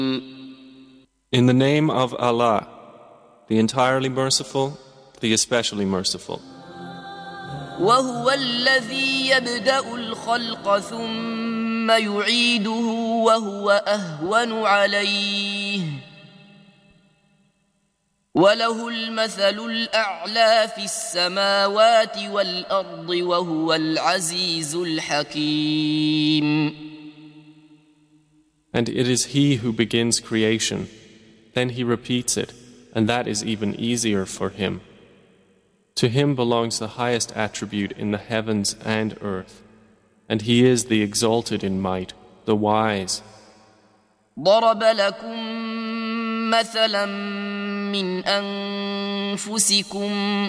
In the name of Allah, the entirely merciful, the especially merciful. وهو الذي يبدأ الخلق ثم يعيده وهو أهون عليه وله المثل الأعلى في السماوات والأرض وهو العزيز الحكيم. And it is He who begins creation, then He repeats it, and that is even easier for Him. To Him belongs the highest attribute in the heavens and earth, and He is the exalted in might, the wise. ضرب لكم مثلا من أنفسكم